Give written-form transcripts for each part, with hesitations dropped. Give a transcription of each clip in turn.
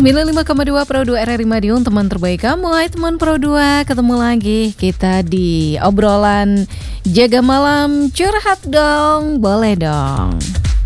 95,2 Pro 2 RRI Madiun, teman terbaik kamu. Hai teman Pro 2, ketemu lagi kita di obrolan jaga malam. Curhat dong, boleh dong.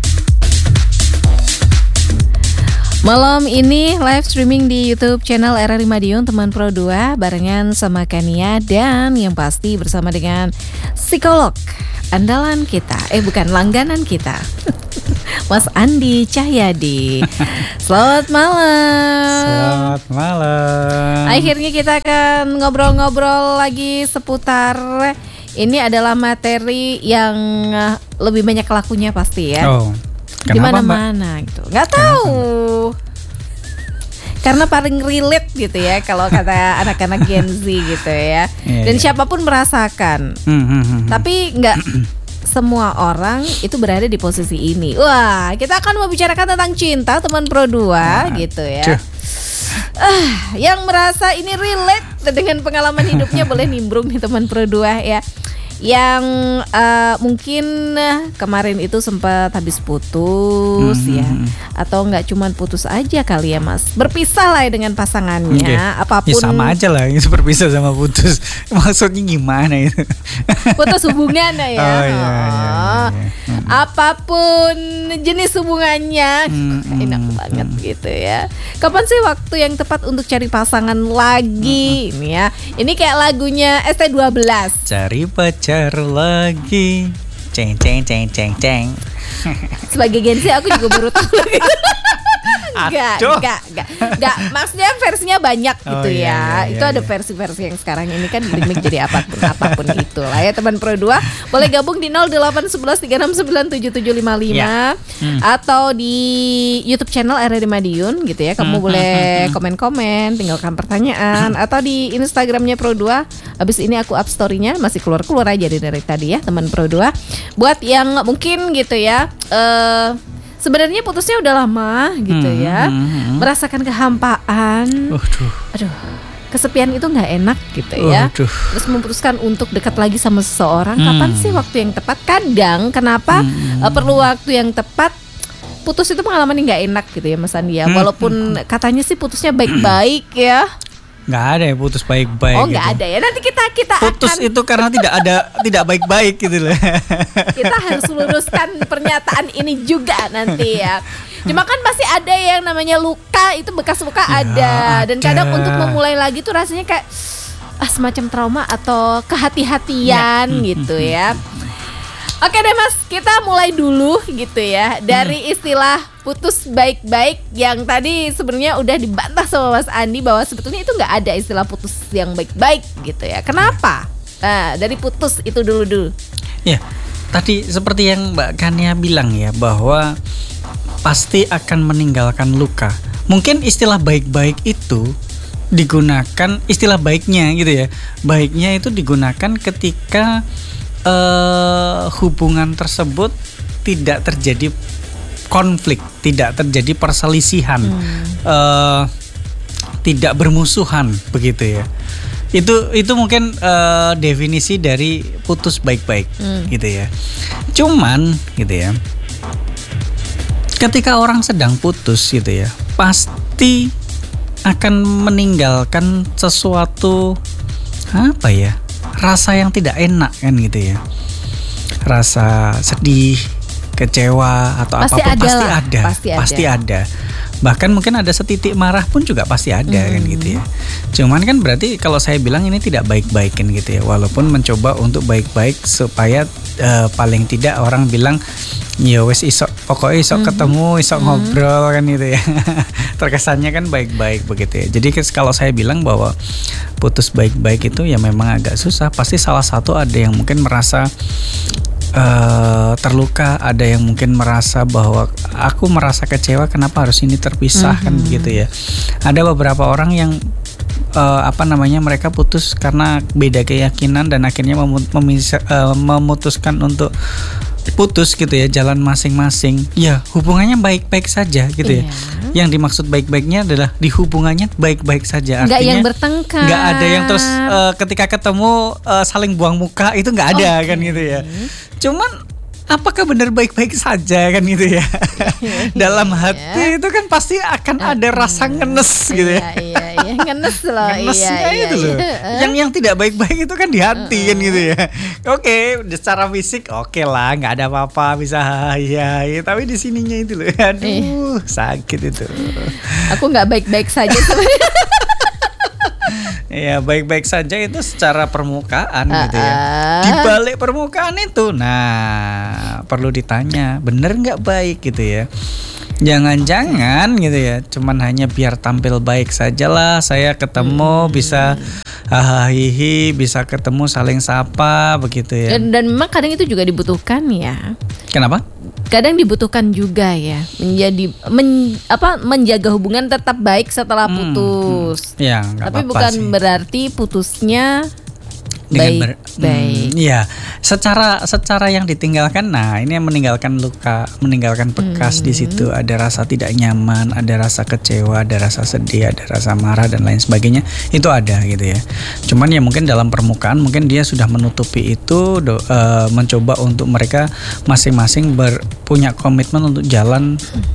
Malam ini live streaming di YouTube channel RRI Madiun, teman Pro 2, barengan sama Kania dan yang pasti bersama dengan psikolog andalan kita, bukan langganan kita, Mas Andi Cahyadi. Selamat malam. Selamat malam. Akhirnya kita akan ngobrol-ngobrol lagi seputar ini adalah materi yang lebih banyak lakunya pasti ya. Oh, di mana-mana gitu. Nggak tahu. Karena paling relate gitu ya kalau kata anak-anak Gen Z gitu ya. Dan siapapun merasakan. Tapi nggak semua orang itu berada di posisi ini. Wah, kita akan membicarakan tentang cinta, teman Pro 2 gitu ya. Yang merasa ini relate dengan pengalaman hidupnya boleh nimbrung nih teman Pro 2 ya. Yang mungkin kemarin itu sempat habis putus ya, atau nggak cuman putus aja kali ya Mas, berpisah lah dengan pasangannya. Apapun ya sama aja lah, itu berpisah sama putus. Maksudnya gimana itu? Putus hubungan ya. Iya. Apapun jenis hubungannya, enak banget gitu ya. Kapan sih waktu yang tepat untuk cari pasangan lagi? Ini ya, ini kayak lagunya ST12. Cari pacar lagi, ceng. Sebagai Gen Z aku juga baru tahu. Enggak. Maksudnya versinya banyak gitu ya. Itu ada versi-versi yang sekarang ini kan remake jadi apapun itu lah ya teman Pro 2. Boleh gabung di 0811 369 7755 atau di YouTube channel RRI Madiun gitu ya. Kamu boleh komen-komen, tinggalkan pertanyaan, atau di Instagramnya Pro 2. Habis ini aku up story-nya, masih keluar aja dari tadi ya teman Pro 2. Buat yang mungkin gitu ya, sebenarnya putusnya udah lama gitu ya, merasakan kehampaan, aduh, kesepian itu nggak enak gitu ya. Terus memutuskan untuk dekat lagi sama seseorang. Kapan sih waktu yang tepat? Kadang kenapa perlu waktu yang tepat? Putus itu pengalaman yang nggak enak gitu ya Mas Andi ya. Walaupun katanya sih putusnya baik-baik ya. Nggak ada ya putus baik-baik. Oh nggak ada ya. Nanti kita putus akan itu karena tidak baik-baik gitu loh. Kita harus luruskan pernyataan ini juga nanti ya. Cuma kan pasti ada yang namanya luka, itu bekas luka ada. Dan kadang untuk memulai lagi tuh rasanya kayak semacam trauma atau kehati-hatian gitu ya. Oke deh Mas, kita mulai dulu gitu ya dari istilah putus baik-baik yang tadi sebenarnya udah dibantah sama Mas Andi bahwa sebetulnya itu nggak ada istilah putus yang baik-baik gitu ya. Kenapa? Nah, dari putus itu dulu. Ya, tadi seperti yang Mbak Kania bilang ya, bahwa pasti akan meninggalkan luka. Mungkin istilah baik-baik itu digunakan, istilah baiknya gitu ya. Baiknya itu digunakan ketika hubungan tersebut tidak terjadi konflik, tidak terjadi perselisihan, tidak bermusuhan begitu ya. Itu mungkin definisi dari putus baik-baik gitu ya. Cuman gitu ya, ketika orang sedang putus gitu ya, pasti akan meninggalkan sesuatu rasa yang tidak enak kan gitu ya. Rasa sedih, kecewa atau pasti apapun pasti ada. Bahkan mungkin ada setitik marah pun juga pasti ada kan gitu ya. Cuman kan berarti kalau saya bilang ini tidak baik-baik kan gitu ya. Walaupun mencoba untuk baik-baik supaya paling tidak orang bilang ya wes isok, pokoknya isok ketemu, isok ngobrol kan gitu ya. Terkesannya kan baik-baik begitu ya. Jadi kalau saya bilang bahwa putus baik-baik itu ya memang agak susah. Pasti salah satu ada yang mungkin merasa terluka, ada yang mungkin merasa bahwa aku merasa kecewa kenapa harus ini terpisah kan begitu ya. Ada beberapa orang yang mereka putus karena beda keyakinan dan akhirnya memutuskan untuk putus gitu ya, jalan masing-masing. Ya hubungannya baik-baik saja gitu ya. Yang dimaksud baik-baiknya adalah di hubungannya baik-baik saja. Artinya nggak yang bertengkar, nggak ada yang terus ketika ketemu saling buang muka, itu nggak ada kan gitu ya. Cuman apakah benar baik-baik saja kan gitu ya. Dalam hati itu kan pasti akan ada rasa ngenes gitu ya. Iya, ngenes loh. Ngenesnya itu loh. Yang tidak baik-baik itu kan di hati kan gitu ya. Oke, secara fisik oke lah, nggak ada apa-apa, bisa ya, tapi di sininya itu loh. Aduh, sakit itu. Aku nggak baik-baik saja sebenarnya. Ya baik-baik saja itu secara permukaan gitu ya. Di balik permukaan itu, nah perlu ditanya, bener nggak baik gitu ya. Jangan-jangan gitu ya, cuman hanya biar tampil baik sajalah. Saya ketemu bisa hahaha, bisa ketemu saling sapa begitu ya. Dan memang kadang itu juga dibutuhkan ya. Kenapa? Kadang dibutuhkan juga ya, menjaga hubungan tetap baik setelah putus. Ya, tapi bukan sih. Berarti putusnya dengan baik. Ya, secara yang ditinggalkan, nah ini yang meninggalkan luka, meninggalkan bekas di situ. Ada rasa tidak nyaman, ada rasa kecewa, ada rasa sedih, ada rasa marah dan lain sebagainya. Itu ada gitu ya. Cuman ya mungkin dalam permukaan mungkin dia sudah menutupi itu, mencoba untuk mereka masing-masing punya komitmen untuk jalan.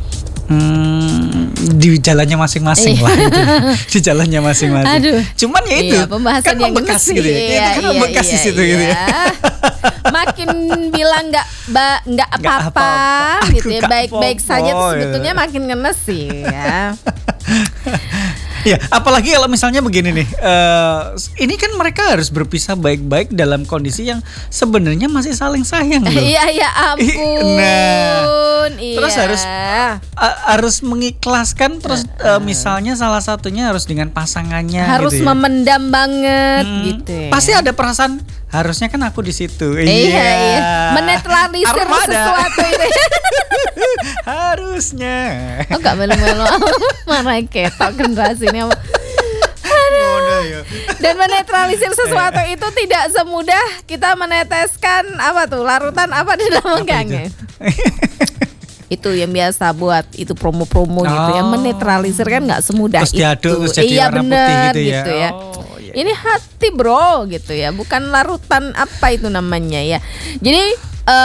Di jalannya masing-masing lah gitu. Di jalannya masing-masing. Aduh. Cuman ya itu pembahasan kan yang membekas gitu ya. Itu kan membekas di situ gitu ya. Makin bilang nggak apa-apa gitu ya, baik-baik saja sebetulnya makin ngenes sih ya. Ya, apalagi kalau misalnya begini nih, ini kan mereka harus berpisah baik-baik dalam kondisi yang sebenarnya masih saling sayang loh. Iya, ya ampun. Nah, iya. Terus harus mengikhlaskan, terus misalnya salah satunya harus dengan pasangannya. Harus gitu ya. memendam banget gitu. Ya. Pasti ada perasaan. Harusnya kan aku di situ. Iya. Menetralisir sesuatu itu. Harusnya. Oh nggak melo-melo marah ketok generasi ini. Dan menetralisir sesuatu itu tidak semudah kita meneteskan larutan di dalam gangnya. Itu yang biasa buat itu promo-promo gitu ya, menetralisir kan nggak semudah terus diaduk, itu. Terus jadi warna putih gitu ya. Ini hati bro gitu ya, bukan larutan apa itu namanya ya. Jadi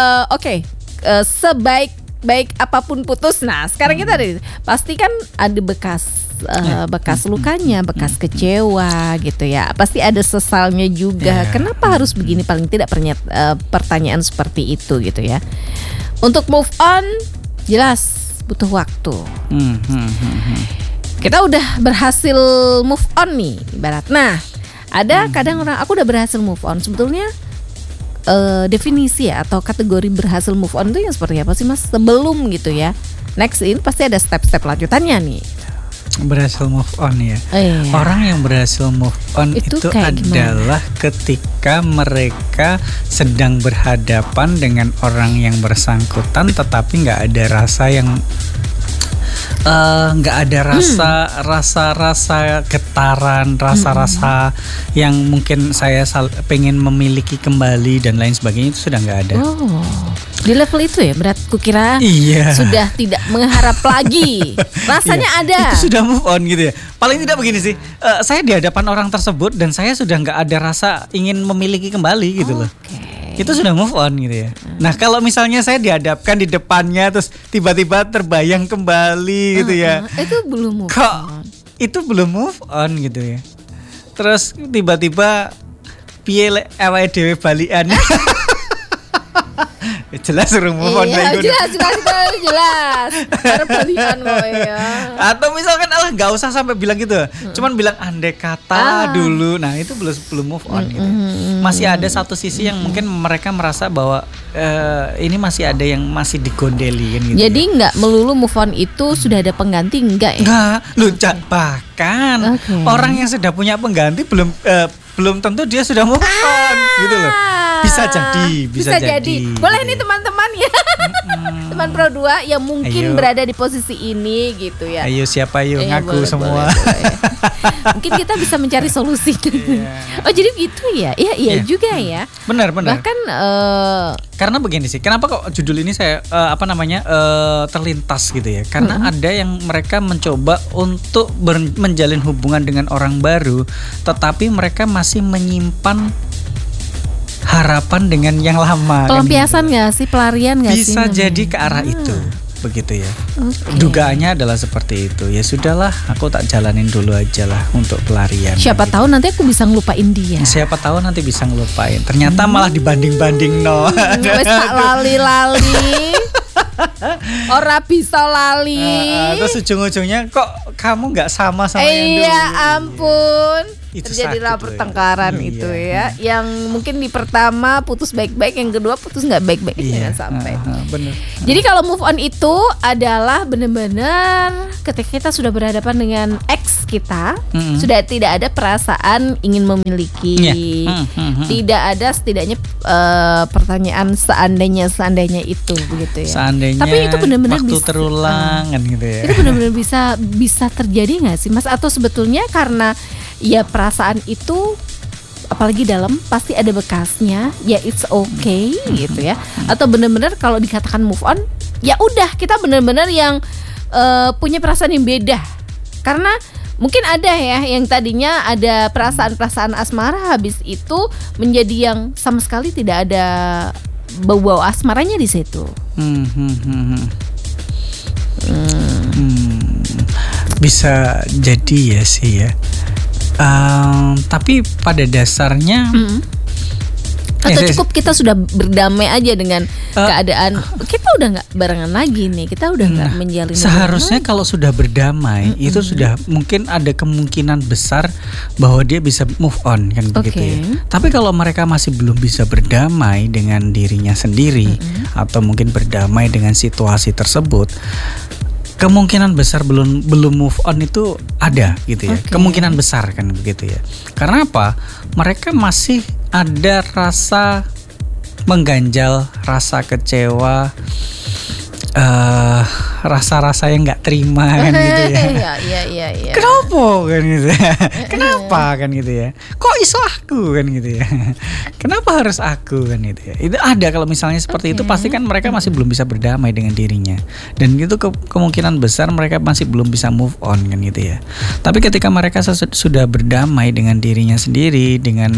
sebaik apapun putus. Nah sekarang kita pasti kan ada bekas lukanya, bekas kecewa gitu ya. Pasti ada sesalnya juga. Kenapa harus begini? Paling tidak pertanyaan seperti itu gitu ya. Untuk move on jelas butuh waktu. Kita udah berhasil move on nih ibarat. Nah ada kadang orang aku udah berhasil move on. Sebetulnya definisi atau kategori berhasil move on itu yang seperti apa sih mas? Sebelum gitu ya, next ini pasti ada step-step lanjutannya nih. Berhasil move on ya. Orang yang berhasil move on itu adalah ketika mereka sedang berhadapan dengan orang yang bersangkutan, tetapi nggak ada rasa yang nggak ada rasa getaran, rasa yang mungkin saya pengen memiliki kembali dan lain sebagainya, itu sudah nggak ada. Di level itu ya, berat kukira sudah tidak mengharap lagi. Rasanya ada. Itu sudah move on gitu ya. Paling tidak begini sih, saya di hadapan orang tersebut dan saya sudah nggak ada rasa ingin memiliki kembali gitu loh. Itu sudah move on gitu ya. Nah kalau misalnya saya dihadapkan di depannya terus tiba-tiba terbayang kembali gitu ya, itu belum move on. Itu belum move on gitu ya. Terus tiba-tiba piye lek awake dhewe balikan. Jelas suruh move on. Jelas. Harus balikan kok ya. Atau misalkan nggak usah sampai bilang gitu, cuman bilang andai kata dulu. Nah itu belum move on gitu. Masih ada satu sisi yang mungkin mereka merasa bahwa ini masih ada yang masih digondeli kan gitu. Jadi nggak melulu move on itu sudah ada pengganti, enggak ya? Nggak, bahkan orang yang sudah punya pengganti belum tentu dia sudah move on gitu loh. Bisa jadi. Boleh nih teman-teman ya. Teman Pro 2 yang mungkin berada di posisi ini gitu ya. Ayo siapa ngaku semua. Boleh. Mungkin kita bisa mencari solusi. Oh jadi gitu ya. Iya juga ya. Benar. Bahkan karena begini sih. Kenapa kok judul ini saya terlintas gitu ya? Karena ada yang mereka mencoba untuk menjalin hubungan dengan orang baru, tetapi mereka masih menyimpan harapan dengan yang lama. Pelampiasan nggak sih, pelarian nggak sih? Bisa jadi ke arah itu, begitu ya. Okay. Dugaannya adalah seperti itu. Ya sudahlah, aku tak jalanin dulu aja lah untuk pelarian. Siapa tahu nanti aku bisa ngelupain dia. Siapa tahu nanti bisa ngelupain. Ternyata malah dibanding-banding no. Wes tak lali-lali. Ora bisa lali. Terus ujung-ujungnya kok kamu nggak sama yang dulu. Iya ampun. Itu terjadilah sakit, pertengkaran iya. itu ya. Yang mungkin di pertama putus baik-baik, yang kedua putus nggak baik-baik, jangan sampai. Bener. Jadi kalau move on itu adalah benar-benar ketika kita sudah berhadapan dengan ex kita, sudah tidak ada perasaan ingin memiliki, tidak ada setidaknya pertanyaan seandainya itu begitu ya. Seandainya tapi itu benar-benar waktu bisa terulang kan gitu ya. Itu benar-benar bisa terjadi nggak sih Mas? Atau sebetulnya karena ya perasaan itu apalagi dalam pasti ada bekasnya, ya it's okay gitu ya. Atau benar-benar kalau dikatakan move on, ya udah kita benar-benar yang punya perasaan yang beda. Karena mungkin ada ya yang tadinya ada perasaan-perasaan asmara, habis itu menjadi yang sama sekali tidak ada bau-bau asmaranya di situ. Bisa jadi ya sih ya. Tapi pada dasarnya atau cukup kita sudah berdamai aja dengan keadaan, kita udah nggak barengan lagi nih, kita udah nggak menjalin. Seharusnya kalau sudah berdamai itu sudah mungkin ada kemungkinan besar bahwa dia bisa move on kan begitu ya. Tapi kalau mereka masih belum bisa berdamai dengan dirinya sendiri atau mungkin berdamai dengan situasi tersebut, kemungkinan besar belum move on itu ada gitu ya. Kemungkinan besar kan begitu ya. Karena apa? Mereka masih ada rasa mengganjal, rasa kecewa, rasa-rasa yang nggak terima kan gitu ya. Iya. Kenapa kan gitu ya? Kenapa kan gitu ya? Kok iso aku kan gitu ya? Kenapa harus aku kan gitu ya? Itu ada kalau misalnya seperti itu pasti kan mereka masih belum bisa berdamai dengan dirinya. Dan itu kemungkinan besar mereka masih belum bisa move on kan gitu ya. Tapi ketika mereka sudah berdamai dengan dirinya sendiri, dengan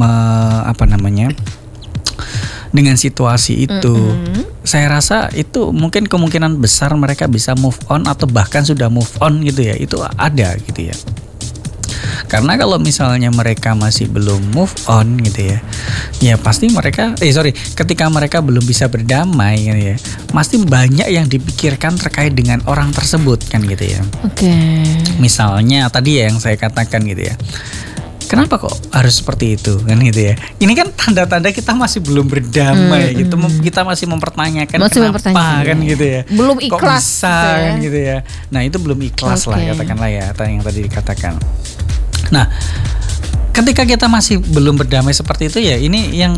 dengan situasi itu, saya rasa itu mungkin kemungkinan besar mereka bisa move on atau bahkan sudah move on gitu ya. Itu ada gitu ya. Karena kalau misalnya mereka masih belum move on gitu ya, ya pasti mereka ketika mereka belum bisa berdamai kan ya, pasti banyak yang dipikirkan terkait dengan orang tersebut kan gitu ya. Misalnya tadi ya yang saya katakan gitu ya, kenapa kok harus seperti itu kan gitu ya. Ini kan tanda-tanda kita masih belum berdamai gitu. Kita masih mempertanyakan kenapa kan gitu ya. Belum ikhlas kok bisa gitu ya. Kan gitu ya. Nah itu belum ikhlas lah katakanlah ya, yang tadi dikatakan. Nah ketika kita masih belum berdamai seperti itu ya, ini yang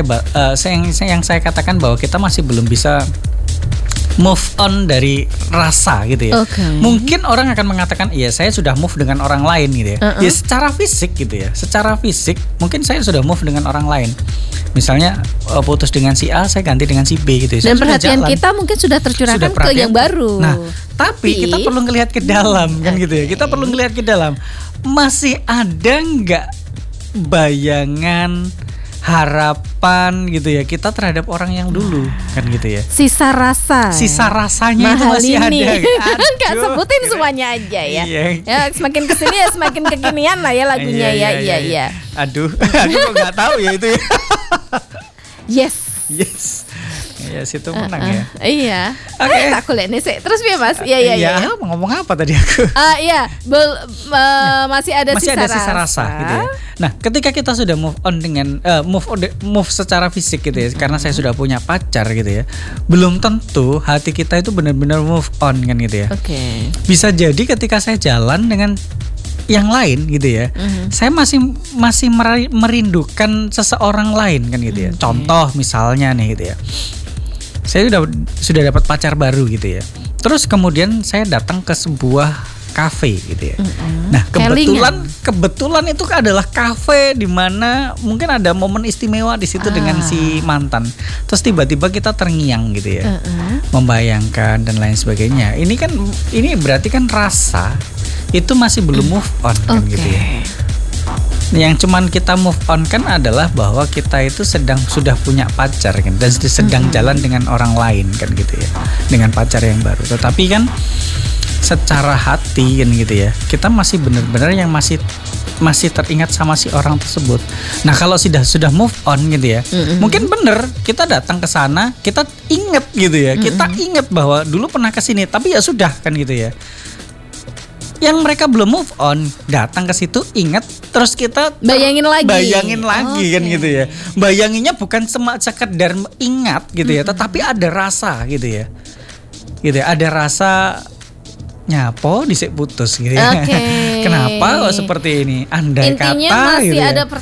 saya katakan bahwa kita masih belum bisa move on dari rasa gitu ya. Mungkin orang akan mengatakan, iya saya sudah move dengan orang lain gitu ya. Ya secara fisik gitu ya. Secara fisik mungkin saya sudah move dengan orang lain. Misalnya putus dengan si A, saya ganti dengan si B gitu ya. Dan perhatian kita mungkin sudah tercurahkan ke yang baru. Nah, tapi kita perlu ngelihat ke dalam kan gitu ya. Kita perlu ngelihat ke dalam. Masih ada nggak bayangan, harapan gitu ya kita terhadap orang yang dulu kan gitu ya. Sisa rasanya itu masih ada. Gak sebutin semuanya aja ya. Ya semakin kesini ya semakin kekinian lah ya lagunya. Iya. Aduh, aku kok nggak tahu ya itu ya. Yes. Ya situ menang ya. Iya. Oke. Tak kuliah nih sih. Terus ya Mas. Iya. Mau ngomong apa tadi aku? Iya. Masih ada sisa rasa gitu ya. Nah, ketika kita sudah move on dengan move secara fisik gitu ya, karena saya sudah punya pacar gitu ya, belum tentu hati kita itu benar-benar move on kan gitu ya. Bisa jadi ketika saya jalan dengan yang lain gitu ya, saya masih merindukan seseorang lain kan gitu ya. Contoh misalnya nih gitu ya, saya sudah dapat pacar baru gitu ya. Terus kemudian saya datang ke sebuah kafe gitu ya. Nah kebetulan itu adalah kafe di mana mungkin ada momen istimewa di situ dengan si mantan. Terus tiba-tiba kita terngiang gitu ya, membayangkan dan lain sebagainya. Ini berarti kan rasa itu masih belum move on kan gitu ya. Yang cuman kita move on kan adalah bahwa kita itu sudah punya pacar kan, dan sedang jalan dengan orang lain kan gitu ya, dengan pacar yang baru. Tetapi kan secara hati kan gitu ya, kita masih benar-benar yang masih teringat sama si orang tersebut. Nah kalau sudah move on gitu ya, mungkin bener kita datang ke sana, kita inget gitu ya, kita inget bahwa dulu pernah kesini, tapi ya sudah kan gitu ya. Yang mereka belum move on, datang ke situ ingat, terus kita bayangin lagi kan gitu ya. Bayanginnya bukan sekedar ingat gitu ya, tetapi ada rasa gitu ya. Gitu ya, ada rasa nyapo disik putus gitu ya. Okay. Kenapa kok seperti ini? Andai intinya kata masih gitu ya. ada